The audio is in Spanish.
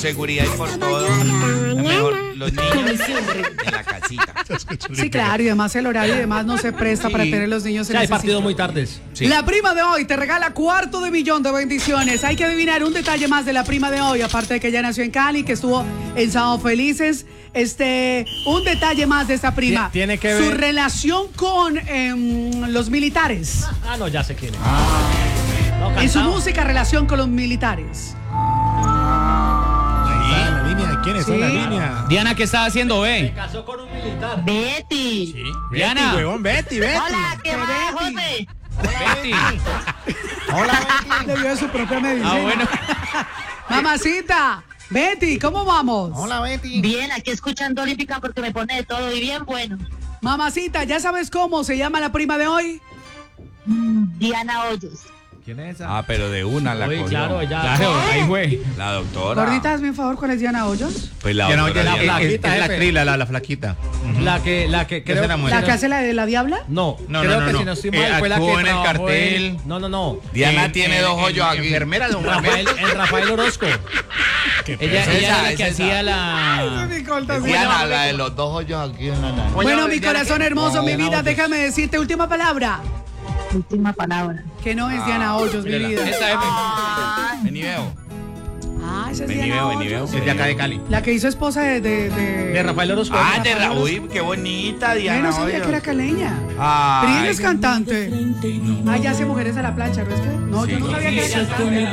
seguridad y por todo. Es mejor los niños en la casita. Sí, claro, y además el horario y demás no se presta para tener los niños en hay ese partidos sitio. muy tardes. Sí. La prima de hoy te regala $250,000 de bendiciones. Hay que adivinar un detalle más de la prima de hoy, aparte de que ella nació en Cali, que estuvo en Sábado Felices. Un detalle más de esta prima. Tiene que ver. Su relación con los militares. Ah, no, ya sé quién es. En su música, relación con los militares. Ahí en la línea. ¿Quién está en la Sí. línea? Diana, ¿qué estaba haciendo, Se ve? casó con un militar. Betty. Sí. Diana. Betty, huevón, Betty. Hola, ¿qué más, José? Betty. Le dio su propia medicina. Ah, bueno. Mamacita, Betty, ¿cómo vamos? Hola, Betty. Bien, aquí escuchando Olímpica porque me pone de todo y bien bueno. Mamacita, ¿ya sabes cómo se llama la prima de hoy? Diana Hoyos. ¿Quién es esa? Ah, pero de una la Uy, cogió. claro, ya. Claro, ahí fue. La doctora. Gordita, hazme un favor, ¿cuál es Diana Hoyos? Pues la Diana, doctora. la Diana. flaquita, Es la jefe. actriz, la flaquita. La que creo era mujer. ¿La que hace la de la diabla? No, No, creo no, que no. si no estoy mal fue la Actuó que en el trabajó cartel. No. Diana tiene dos hoyos aquí. Enfermera de un En Rafael Orozco. Ella esa, era la es que esa. hacía la... Es Diana, la de los dos hoyos aquí en la nariz. Bueno, mi Diana, corazón ¿qué? hermoso, mi Diana vida, Hoyos. déjame decirte última palabra. Última palabra. Que no es Diana Hoyos, mi vida. Esa F. Vení, veo. Ah, esa es Vení, Diana veo, vení, veo. Hoyos. Es de acá de Cali. La que hizo esposa de De Rafael Orozco. Ah, de Raúl, qué bonita, Ay, Diana. no sabía Hoyos. que era caleña. Ay. Pero ella es cantante. Ah, ya hace mujeres a la plancha, ¿no es que? No, yo no sabía que era cantante.